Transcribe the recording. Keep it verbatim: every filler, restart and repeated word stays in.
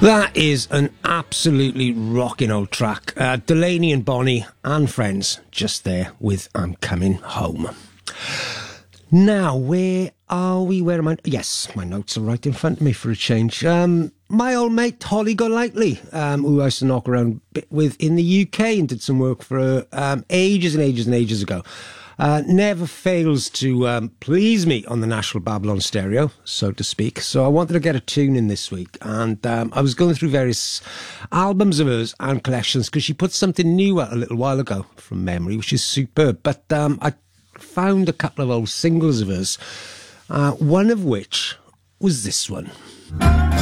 That is an absolutely rocking old track. Uh, Delaney and Bonnie and friends just there with I'm Coming Home. Now, where are we? Where am I? Yes, my notes are right in front of me for a change. Um, my old mate, Holly Golightly, um, who I used to knock around a bit with in the U K and did some work for her um, ages and ages and ages ago. Uh, never fails to um, please me on the National Babylon stereo, so to speak. So I wanted to get a tune in this week, and um, I was going through various albums of hers and collections because she put something new out a little while ago from memory, which is superb. But um, I found a couple of old singles of hers, uh, one of which was this one.